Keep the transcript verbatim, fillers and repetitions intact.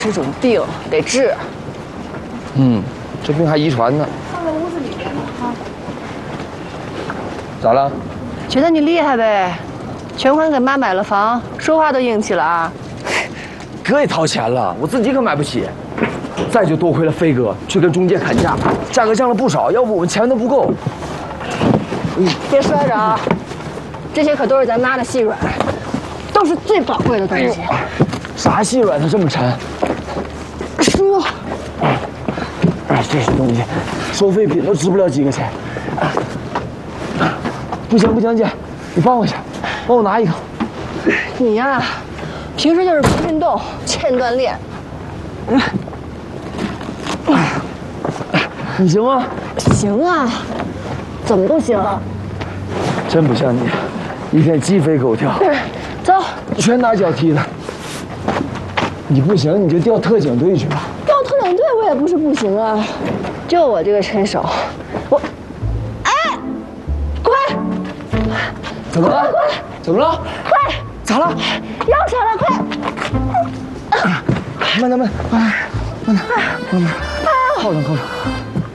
是种病，得治。 嗯，这病还遗传呢。 放在屋子里边啊。 咋了？ 觉得你厉害呗，全款给妈买了房，说话都硬气了啊。 哥也掏钱了，我自己可买不起。再就多亏了飞哥去跟中介砍价，价格降了不少，要不我们钱都不够。 嗯，别摔着啊！这些可都是咱妈的细软，都是最宝贵的东西。 哎、啥细软它这么沉？ 书。 哎，这些东西，收废品都值不了几个钱。不行不行，姐，你帮我一下，帮我拿一个。 你呀，平时就是不运动，欠锻炼。嗯。 你行吗？ 行啊，怎么不行？ 真不像你，一天鸡飞狗跳。 走， 拳打脚踢的。你不行，你就调特警队去吧。 调特警队我也不是不行啊，就我这个身手，我，哎，快！ 怎么了？ 快！ 怎么了？ 快！ 咋了？ 要上了，快！ 慢点，慢点，慢点，慢点，慢点，靠上，靠上。